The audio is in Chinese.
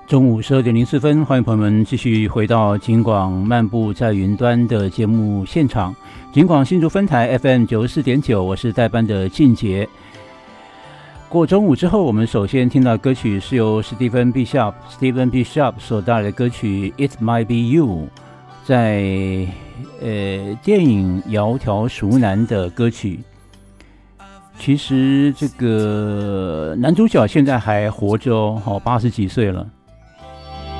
中午12:04，欢迎朋友们继续回到警广漫步在云端的节目现场。警广新竹分台 FM94.9，我是代班的静杰。过中午之后，我们首先听到歌曲是由Stephen Bishop 所带来的歌曲 It Might Be You， 在电影《窈窕淑男》的歌曲。其实这个男主角现在还活着哦，80几岁了。